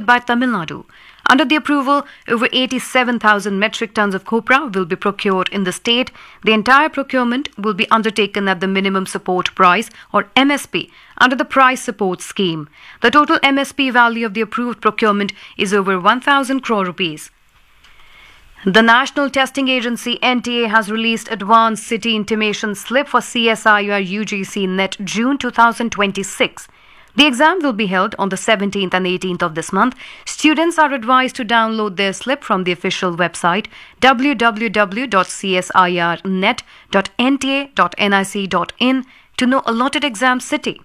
by Tamil Nadu. Under the approval, over 87,000 metric tons of copra will be procured in the state. The entire procurement will be undertaken at the minimum support price or MSP under the price support scheme. The total MSP value of the approved procurement is over 1,000 crore rupees. The National Testing Agency NTA has released Advanced City Intimation Slip for CSIR UGC NET June 2026. The exam will be held on the 17th and 18th of this month. Students are advised to download their slip from the official website www.csirnet.nta.nic.in to know allotted exam city.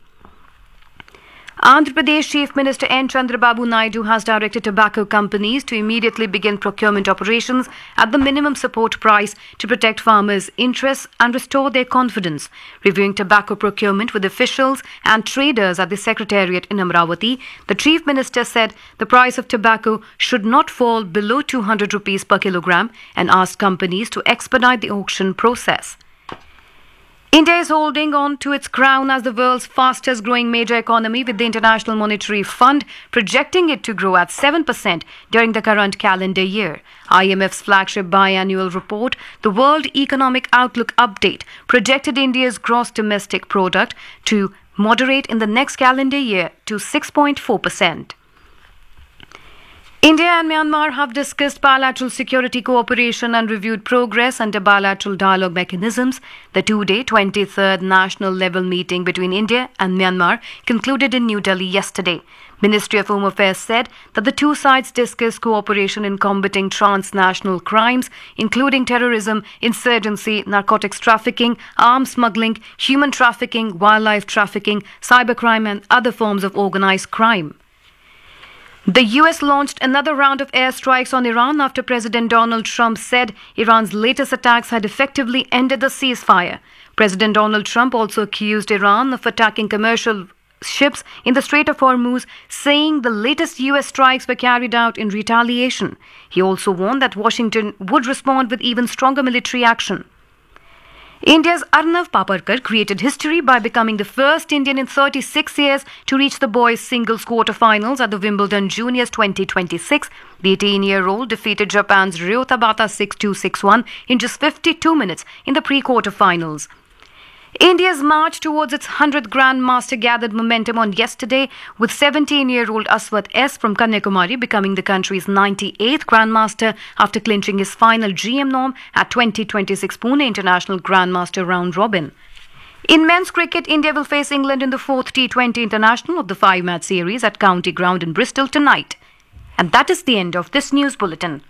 Andhra Pradesh Chief Minister N. Chandrababu Naidu has directed tobacco companies to immediately begin procurement operations at the minimum support price to protect farmers' interests and restore their confidence. Reviewing tobacco procurement with officials and traders at the Secretariat in Amravati, the Chief Minister said the price of tobacco should not fall below 200 rupees per kilogram and asked companies to expedite the auction process. India is holding on to its crown as the world's fastest growing major economy, with the International Monetary Fund projecting it to grow at 7% during the current calendar year. IMF's flagship biannual report, the World Economic Outlook Update, projected India's gross domestic product to moderate in the next calendar year to 6.4%. India and Myanmar have discussed bilateral security cooperation and reviewed progress under bilateral dialogue mechanisms. The two-day 23rd national level meeting between India and Myanmar concluded in New Delhi yesterday. Ministry of Home Affairs said that the two sides discussed cooperation in combating transnational crimes, including terrorism, insurgency, narcotics trafficking, arms smuggling, human trafficking, wildlife trafficking, cybercrime and other forms of organized crime. The US launched another round of airstrikes on Iran after President Donald Trump said Iran's latest attacks had effectively ended the ceasefire. President Donald Trump also accused Iran of attacking commercial ships in the Strait of Hormuz, saying the latest US strikes were carried out in retaliation. He also warned that Washington would respond with even stronger military action. India's Arnav Paparkar created history by becoming the first Indian in 36 years to reach the boys' singles quarterfinals at the Wimbledon Juniors 2026. The 18-year-old defeated Japan's Ryo Tabata 6-2, 6-1 in just 52 minutes in the pre-quarterfinals. India's march towards its 100th Grandmaster gathered momentum on yesterday, with 17-year-old Aswath S. from Kanyakumari becoming the country's 98th Grandmaster after clinching his final GM norm at 2026 Pune International Grandmaster Round Robin. In men's cricket, India will face England in the 4th T20 International of the 5-match series at County Ground in Bristol tonight. And that is the end of this news bulletin.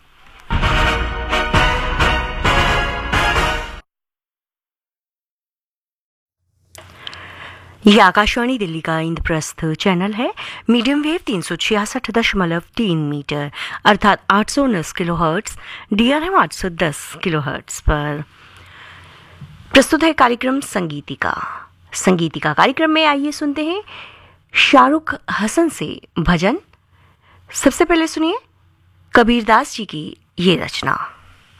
ये आकाशवाणी दिल्ली का Indraprastha channel है। Medium wave 366.3 metre अर्थात 819 kilohertz, DRM 810 kilohertz पर प्रस्तुत है कार्यक्रम संगीतिका कार्यक्रम में आइए सुनते हैं शाहरुख हसन से भजन। सबसे पहले सुनिए कबीरदास जी की ये रचना।